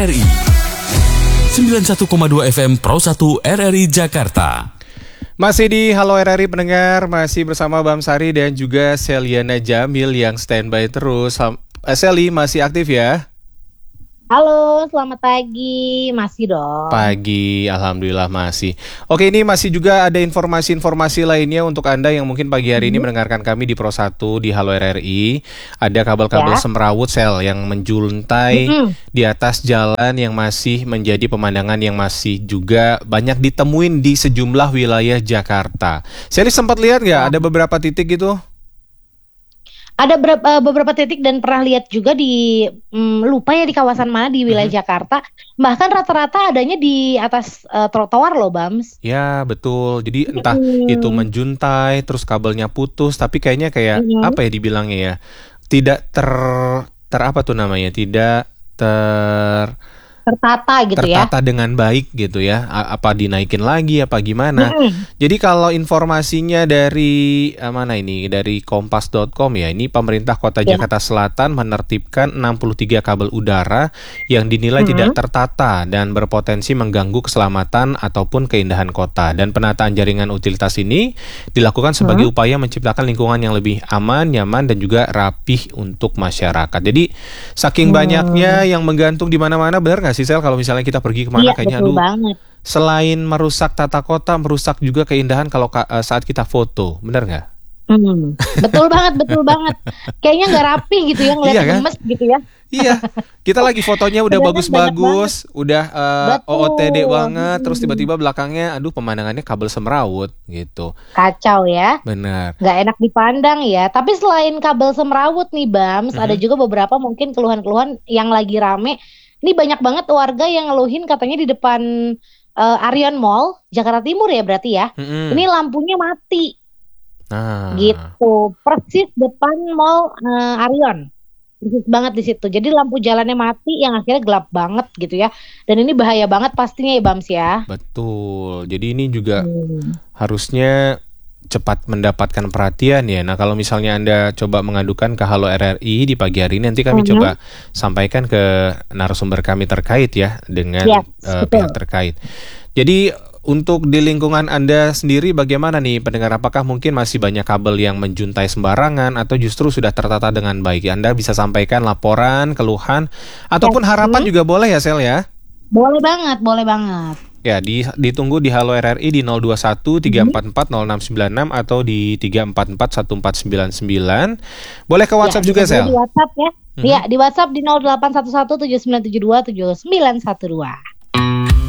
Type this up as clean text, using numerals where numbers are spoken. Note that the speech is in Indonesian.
RRI 91,2 FM Pro 1 RRI Jakarta. Masih di Halo RRI pendengar, masih bersama Bam Sari dan juga Seliana Jamil yang standby terus. Seli masih aktif ya? Halo, selamat pagi. Masih dong. Pagi, alhamdulillah masih. Oke, ini masih juga ada informasi-informasi lainnya untuk Anda yang mungkin pagi hari ini mendengarkan kami di Pro 1 di Halo RRI. Ada kabel-kabel semrawut sel yang menjuntai di atas jalan yang masih menjadi pemandangan yang masih juga banyak ditemuin di sejumlah wilayah Jakarta. Seli sempat lihat nggak ada beberapa titik gitu? Ada beberapa titik dan pernah lihat juga di lupa ya di kawasan mana di wilayah Jakarta. Bahkan rata-rata adanya di atas trotoar loh, Bams. Ya betul. Jadi entah itu menjuntai, terus kabelnya putus, tapi kayaknya kayak apa ya dibilangnya ya? Tidak ter apa tuh namanya? Tidak tertata gitu ya. Tertata dengan baik gitu ya. Apa dinaikin lagi apa gimana. Jadi kalau informasinya dari mana ini? Dari kompas.com ya. Ini pemerintah Kota Jakarta Selatan menertibkan 63 kabel udara yang dinilai tidak tertata dan berpotensi mengganggu keselamatan ataupun keindahan kota. Dan penataan jaringan utilitas ini dilakukan sebagai upaya menciptakan lingkungan yang lebih aman, nyaman dan juga rapih untuk masyarakat. Jadi saking banyaknya yang menggantung di mana-mana, benar nggak sih Sel, kalau misalnya kita pergi kemana kayaknya selain merusak tata kota, merusak juga keindahan kalau saat kita foto, benar nggak? Betul banget. Kayaknya nggak rapi gitu ya, ngeliat gemes gitu ya. Iya, kita lagi fotonya udah bagus-bagus, udah OOTD banget, terus tiba-tiba belakangnya, aduh pemandangannya kabel semrawut gitu. Kacau ya. Benar. Nggak enak dipandang ya. Tapi selain kabel semrawut nih Bams, ada juga beberapa mungkin keluhan-keluhan yang lagi rame. Ini banyak banget warga yang ngeluhin katanya di depan Arion Mall, Jakarta Timur ya berarti ya. Ini lampunya mati. Gitu, persis depan Mall Arion. Persis banget di situ. Jadi lampu jalannya mati yang akhirnya gelap banget gitu ya. Dan ini bahaya banget pastinya ya Bams ya. Betul. Jadi ini juga harusnya cepat mendapatkan perhatian ya. Nah kalau misalnya Anda coba mengadukan ke Halo RRI di pagi hari ini, nanti kami coba sampaikan ke narasumber kami terkait ya dengan pihak terkait. Jadi untuk di lingkungan Anda sendiri bagaimana nih pendengar? Apakah mungkin masih banyak kabel yang menjuntai sembarangan atau justru sudah tertata dengan baik? Anda bisa sampaikan laporan, keluhan, ataupun harapan juga boleh ya Sel ya? Boleh banget. Ya, ditunggu di Halo RRI di 021 344 0696 atau di 344 1499. Boleh ke WhatsApp juga, Sel? Di WhatsApp ya. Iya, di WhatsApp di 0811 7972 7912.